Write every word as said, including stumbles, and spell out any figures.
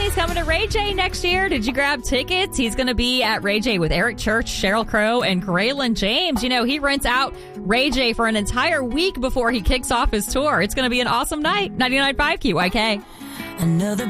Disney's coming to Ray J next year. Did you grab tickets? He's going to be at Ray J with Eric Church, Sheryl Crow, and Graylin James. You know, he rents out Ray J for an entire week before he kicks off his tour. It's going to be an awesome night. ninety-nine point five Q Y K. Another